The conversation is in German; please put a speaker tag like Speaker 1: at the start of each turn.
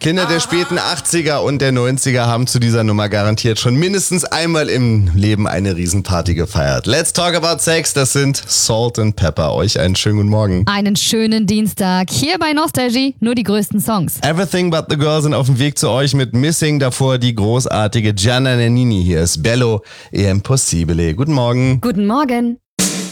Speaker 1: Kinder der späten 80er und der 90er haben zu dieser Nummer garantiert schon mindestens einmal im Leben eine Riesenparty gefeiert. Let's talk about sex, das sind Salt and Pepper. Euch einen schönen guten Morgen.
Speaker 2: Einen schönen Dienstag. Hier bei Nostalgie nur die größten Songs.
Speaker 1: Everything But The Girl sind auf dem Weg zu euch mit Missing, davor die großartige Gianna Nannini. Hier ist Bello e Impossibile. Guten Morgen.
Speaker 2: Guten Morgen.